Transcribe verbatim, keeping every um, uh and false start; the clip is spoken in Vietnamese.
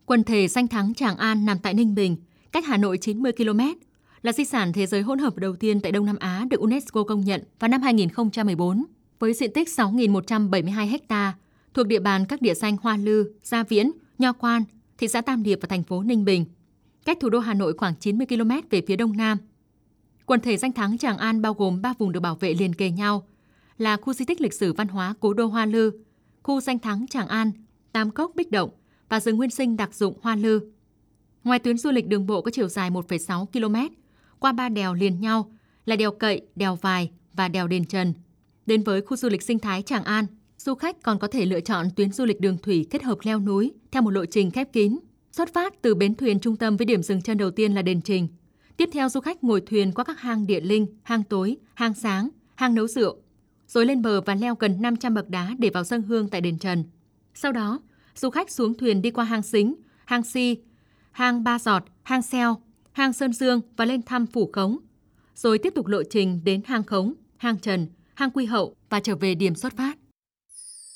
Quần thể danh thắng Tràng An nằm tại Ninh Bình, cách Hà Nội chín mươi ki lô mét, là di sản thế giới hỗn hợp đầu tiên tại Đông Nam Á được UNESCO công nhận vào năm hai nghìn không trăm mười bốn, với diện tích sáu nghìn một trăm bảy mươi hai ha, thuộc địa bàn các địa danh Hoa Lư, Gia Viễn, Nho Quan, thị xã Tam Điệp và thành phố Ninh Bình, cách thủ đô Hà Nội khoảng chín mươi ki lô mét về phía đông nam. Quần thể danh thắng Tràng An bao gồm ba vùng được bảo vệ liền kề nhau, là khu di tích lịch sử văn hóa Cố đô Hoa Lư, khu danh thắng Tràng An, Tam Cốc Bích Động và rừng nguyên sinh đặc dụng Hoa Lư. Ngoài tuyến du lịch đường bộ có chiều dài một phẩy sáu ki lô mét, qua ba đèo liền nhau là đèo Cậy, đèo Vài và đèo Đền Trần. Đến với khu du lịch sinh thái Tràng An, du khách còn có thể lựa chọn tuyến du lịch đường thủy kết hợp leo núi theo một lộ trình khép kín, xuất phát từ bến thuyền trung tâm với điểm dừng chân đầu tiên là đền Trình. Tiếp theo du khách ngồi thuyền qua các hang Địa Linh, hang Tối, hang Sáng, hang Nấu Rượu, rồi lên bờ và leo gần năm trăm bậc đá để vào dâng hương tại đền Trần. Sau đó, du khách xuống thuyền đi qua hang Xính, hang Si, hang Ba Giọt, hang Seo, hang Sơn Dương và lên thăm Phủ Khống, rồi tiếp tục lộ trình đến hang Khống, hang Trần, hang Quy Hậu và trở về điểm xuất phát.